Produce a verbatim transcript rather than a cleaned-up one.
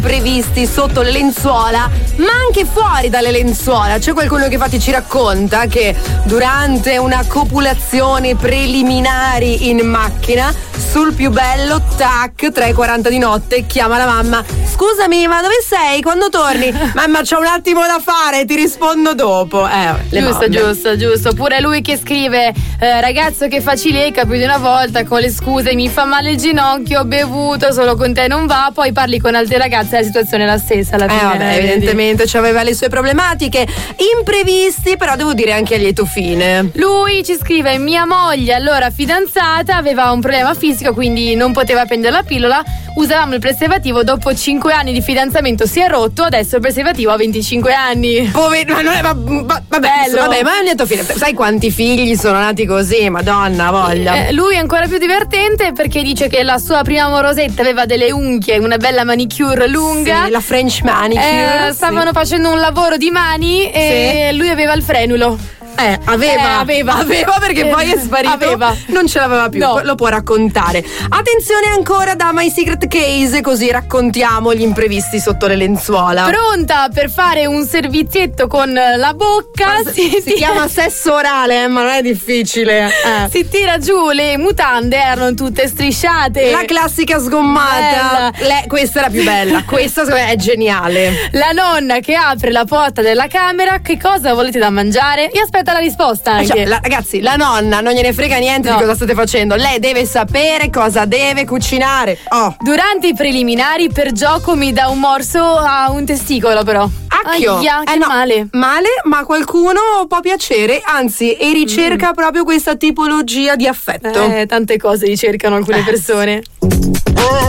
imprevisti sotto le lenzuola, ma anche fuori dalle lenzuola. C'è qualcuno che infatti ci racconta che durante una copulazione preliminari in macchina, sul più bello, tac, tre e quaranta di notte, chiama la mamma: scusami, ma dove sei? Quando torni? Mamma, c'ho un attimo da fare, ti rispondo dopo. Eh, le giusto, mamme. giusto, giusto. Pure lui che scrive: eh, ragazzo che fa cilecca più di una volta con le scuse, mi fa male il ginocchio, ho bevuto, solo con te non va. Poi parli con altre ragazze, la situazione è la stessa alla fine. Eh vabbè, evidentemente aveva le sue problematiche, imprevisti, però devo dire anche a lieto fine. Lui ci scrive: mia moglie, allora fidanzata, aveva un problema fisico, quindi non poteva prendere la pillola. Usavamo il preservativo, dopo cinque anni di fidanzamento si è rotto, adesso il preservativo ha venticinque anni. Povero, ma non è, ma, ma, vabbè, Bello. vabbè, ma è un lieto fine. Sai quanti figli sono nati così? Madonna, voglia. Eh, lui è ancora più divertente perché dice che la sua prima amorosetta aveva delle unghie, una bella manicure lunga. Sì, la French manicure. Eh, stavano sì. facendo un lavoro di mani e Sì. lui aveva il frenulo. Eh, aveva, Eh, aveva. aveva perché Eh, poi è sparito. aveva. Non ce l'aveva più, No. lo può raccontare. Attenzione ancora da My Secret Case, così raccontiamo gli imprevisti sotto le lenzuola. Pronta per fare un servizietto con la bocca. si, si si, chiama sesso orale, eh, ma non è difficile. Eh. si tira giù, le mutande erano tutte strisciate. La classica sgommata. Le- questa è la più bella. Questa secondo me è geniale. La nonna che apre la porta della camera: che cosa volete da mangiare? E aspetta la risposta anche. Cioè, la- ragazzi, la nonna non gliene frega niente No. di cosa state facendo. Lei deve sapere cosa deve cucinare. Oh. Durante i preliminari, per gioco, mi dà un morso a un testicolo, però. Acchio. Aia, che Eh no, male. Male, ma a qualcuno può piacere, anzi, e ricerca proprio questa tipologia di affetto. Eh, tante cose ricercano alcune Eh, persone.